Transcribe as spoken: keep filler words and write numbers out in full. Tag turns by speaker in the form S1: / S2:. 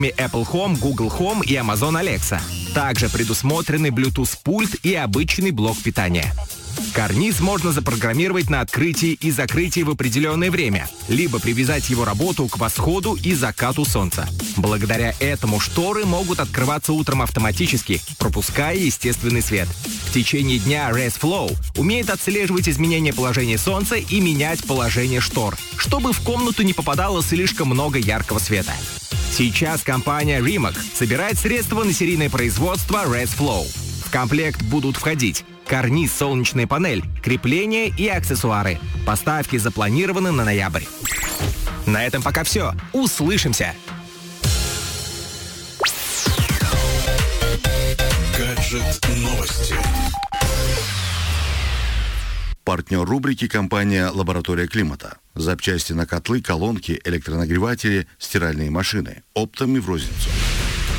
S1: Apple Home, Google Home и Amazon Alexa. Также предусмотрены Bluetooth-пульт и обычный блок питания. Карниз можно запрограммировать на открытии и закрытии в определенное время, либо привязать его работу к восходу и закату солнца. Благодаря этому шторы могут открываться утром автоматически, пропуская естественный свет. В течение дня ResFlow умеет отслеживать изменения положения солнца и менять положение штор, чтобы в комнату не попадало слишком много яркого света. Сейчас компания Rimac собирает средства на серийное производство ResFlow. В комплект будут входить карниз, солнечная панель, крепления и аксессуары. Поставки запланированы на ноябрь. На этом пока все. Услышимся!
S2: Гаджет новости.
S3: Партнер рубрики — компания «Лаборатория климата». Запчасти на котлы, колонки, электронагреватели, стиральные машины. Оптом и в розницу.